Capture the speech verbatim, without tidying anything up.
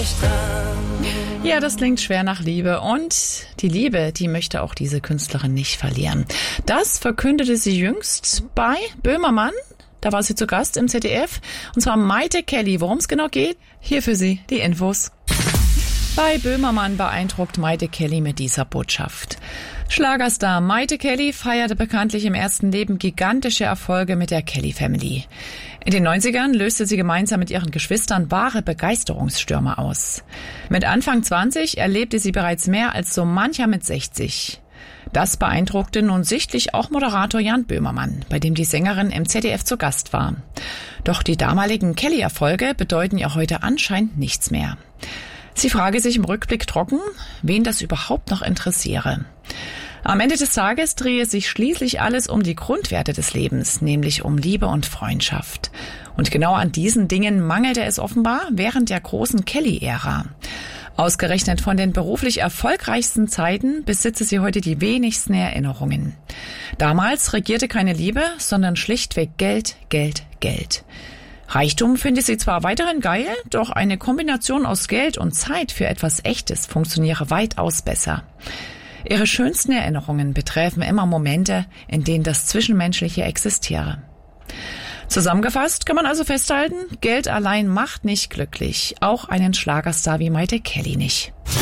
Ja, das klingt schwer nach Liebe und die Liebe, die möchte auch diese Künstlerin nicht verlieren. Das verkündete sie jüngst bei Böhmermann. Da war sie zu Gast im Z D F und zwar Mayte Kelly. Worum es genau geht, hier für Sie die Infos. Bei Böhmermann beeindruckt Mayte Kelly mit dieser Botschaft. Schlagerstar Mayte Kelly feierte bekanntlich im ersten Leben gigantische Erfolge mit der Kelly Family. In den neunzigern löste sie gemeinsam mit ihren Geschwistern wahre Begeisterungsstürme aus. Mit Anfang zwanzig erlebte sie bereits mehr als so mancher mit sechzig. Das beeindruckte nun sichtlich auch Moderator Jan Böhmermann, bei dem die Sängerin im Z D F zu Gast war. Doch die damaligen Kelly-Erfolge bedeuten ihr heute anscheinend nichts mehr. Sie frage sich im Rückblick trocken, wen das überhaupt noch interessiere. Am Ende des Tages drehe sich schließlich alles um die Grundwerte des Lebens, nämlich um Liebe und Freundschaft. Und genau an diesen Dingen mangelte es offenbar während der großen Kelly-Ära. Ausgerechnet von den beruflich erfolgreichsten Zeiten besitze sie heute die wenigsten Erinnerungen. Damals regierte keine Liebe, sondern schlichtweg Geld, Geld, Geld. Reichtum finde sie zwar weiterhin geil, doch eine Kombination aus Geld und Zeit für etwas Echtes funktioniere weitaus besser. Ihre schönsten Erinnerungen betreffen immer Momente, in denen das Zwischenmenschliche existiere. Zusammengefasst kann man also festhalten, Geld allein macht nicht glücklich, auch einen Schlagerstar wie Mayte Kelly nicht.